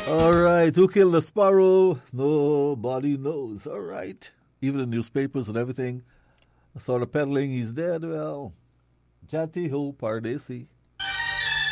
All right, who killed the sparrow? Nobody knows. All right. Even the newspapers and everything sort of peddling he's dead. Well, Jati ho Pardesi.